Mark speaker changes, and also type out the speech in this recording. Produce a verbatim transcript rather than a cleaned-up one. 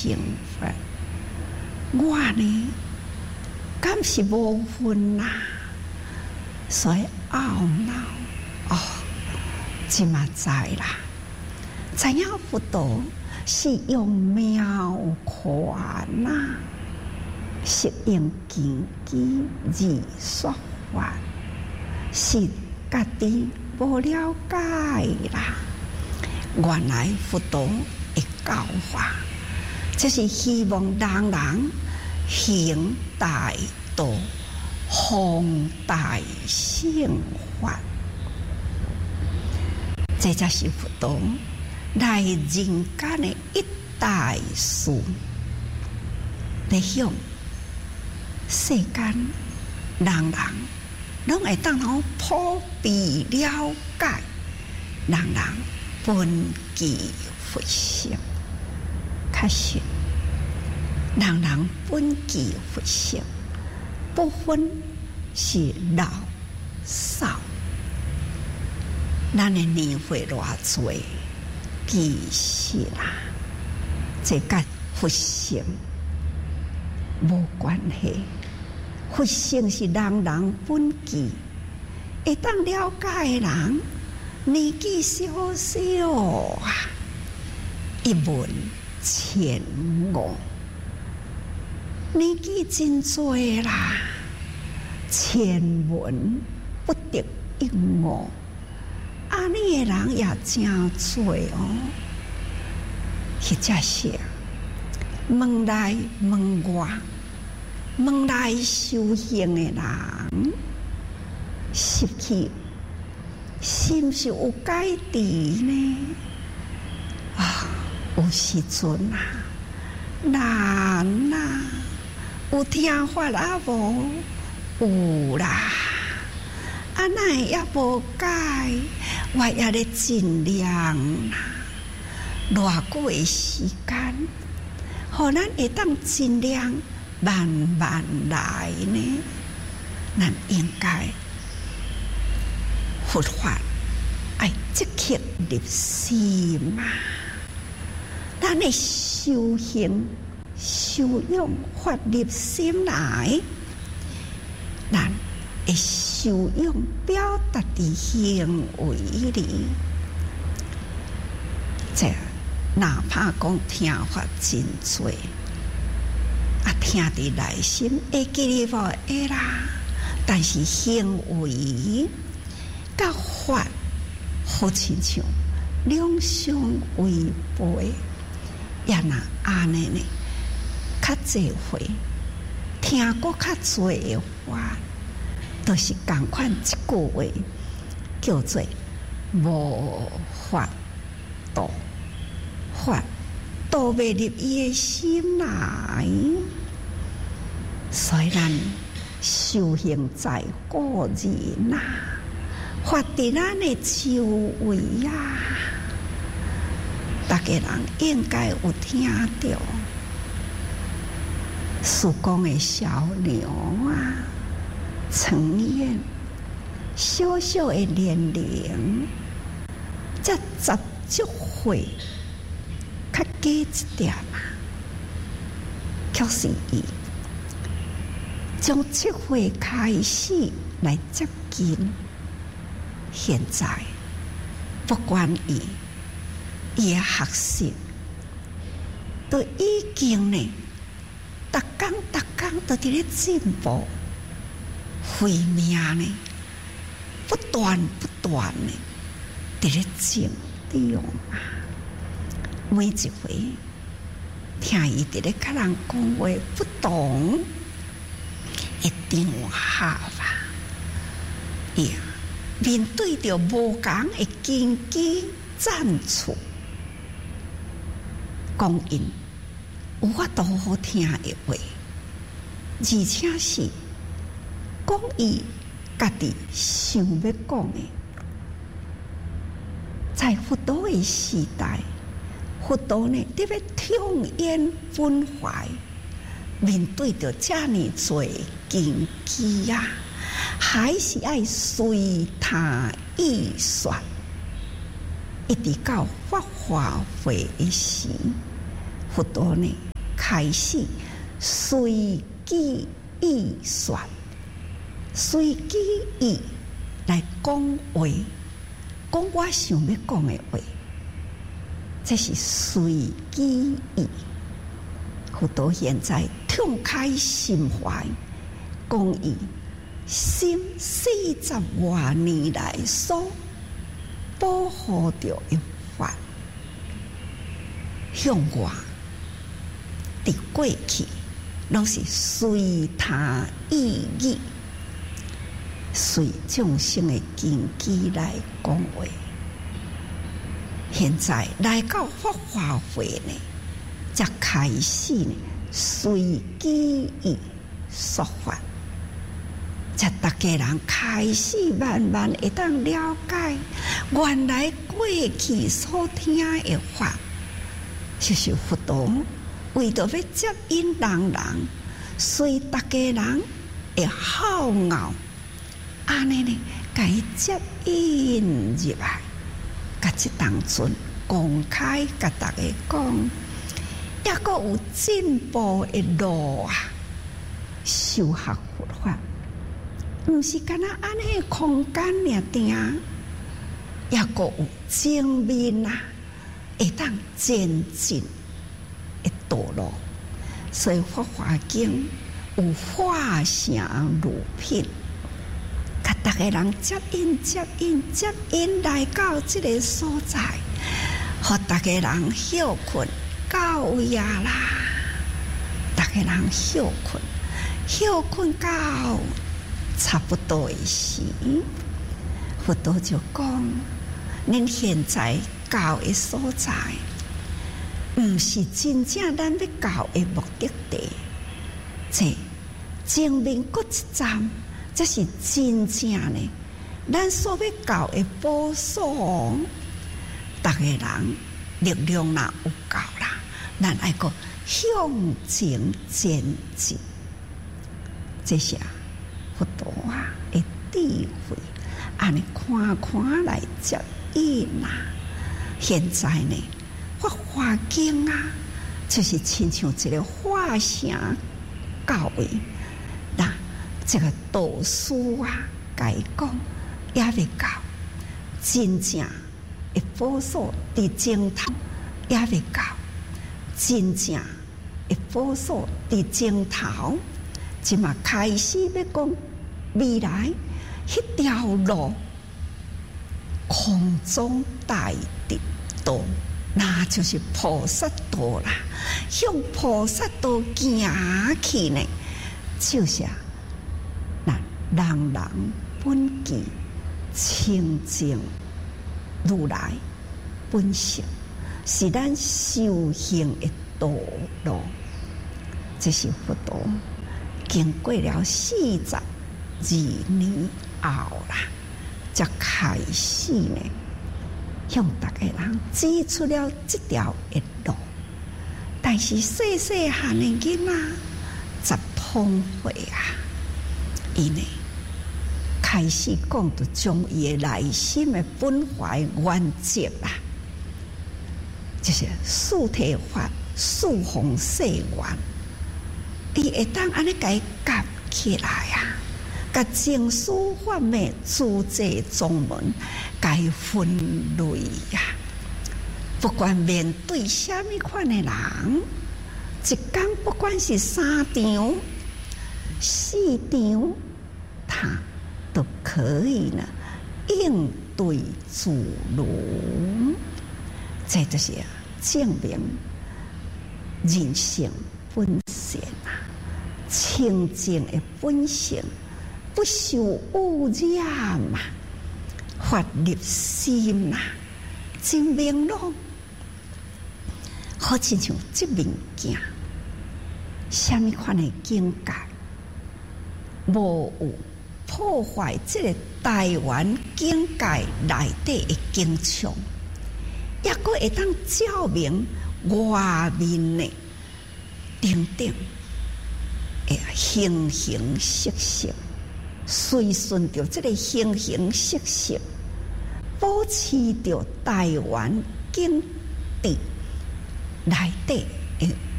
Speaker 1: 成佛。我呢，敢是无分呐，所以懊恼哦，即嘛知啦，知影佛陀是用妙款呐，是用经机而说法，是家己无了解啦。原来佛陀的教法，就是希望人人行大道，弘大乘法。这才是佛陀来人间的一大事，来向世间人人拢会当好普遍了解，人人本具佛性。确实，人人本具佛性，不分是老少。咱的年岁偌侪，其实啦，这甲佛性无关系。佛性是人人本具，会当了解的人，年纪小小啊，一问千误，年纪真多啦，千闻不得一误。安尼的人也真多哦，或者是门内门外、门内修行的人，失去心是有改变呢？啊，有时阵啊，难啊，有听法啊无？有啦。啊，那也无解，我也咧尽量啦。偌久的时间，互咱会当尽量慢慢来呢。咱应该佛法爱即刻入心嘛。咱的修行、修养法入心来，咱会修养表达伫行为里，这哪怕讲听法真多，啊听伫内心会记哩无会啦，但是行为甲法好亲像两相违背，也若安尼呢，较济回听过较多的话。都是同款一句话，叫做无法度，法度未入伊的心来。虽然修行在个人呐，法伫咱的周围呀，大家人应该有听到，苏公的小牛啊。呈现小小的年龄，才十九岁，较加一点嘛，却是伊从七岁开始来接近，现在不管伊伊的学习，都已经呢，逐工逐工都伫咧进步。慧命呢，不断不断呢，伫咧进中啊！每一回听伊伫咧甲人讲话不同的场合啊，伊面对着无共的经济赞助，讲因有法度好听的话，而且是。讲伊家己想要讲的，在佛陀的时代，佛陀呢特别痛怨分怀，面对着这么多经济啊，还是爱随他意说，一直到法华会的时，佛陀呢开始随机意说，随机意来讲话，讲我想要讲的话，这是随机意。佛陀现在敞开心怀，讲伊心四十多年来所保护着的法，向我伫过去拢是随他意义，随众生的根基来讲话。现在来到法华会呢，才开始呢随机意说法，才大家人开始慢慢会当了解，原来过去所听的法，就是佛陀为着要接引人人，随大家人会好傲，安尼呢，甲伊接引入来，甲即当阵公开甲大家讲，抑阁有进步的路啊！修学佛法，毋是干那安尼空间尔定，抑阁有正面啊，会当前进的道路。所以《法华经》有化成如品，甲大家人接引、接引、接引来到这个所在，互大家人休困到夜啦。大家人休困，休困到差不多的时，佛陀就讲：恁现在到的所在，毋是真正咱要到的目的地。这前面各一站，这是真正的咱所要到的宝所。大家人力量若有够啦，咱爱个向前前进。这些佛陀啊的智慧，安尼看看来接引啊。现在呢，法华经啊，就是亲像一个化成教育，那这个导师啊，甲伊讲也未到，真正的宝所伫前头也未到，真正的宝所伫前头。即嘛开始要讲未来迄条路，空中大地道，那就是菩萨道啦。向菩萨道行去呢，就是那人人本具清净如来本性，是咱修行的道路。这是佛陀经过了四十二年后啦，才开始呢，向大家人指出了这条的路。但是细细汉的囡仔，十通会啊，伊呢开始讲到将伊的内心的本怀原则啦，就是四谛法、四弘誓愿。伊会当安尼甲伊夹起来啊，甲正史法脉、诸济宗门甲伊分类啊。不管面对什么款的人，一天不管是三场、四场，他都可以呢应对自如。这就是证明人性本善啊，清净的本性，不受污染嘛，法入心呐，真明朗。好亲像这物件，什么款的境界，无有破坏这个台湾境界内底的景象，也阁会当照明外面的等等诶形形色色，随顺着这个形形色色，保持着台湾境地内底的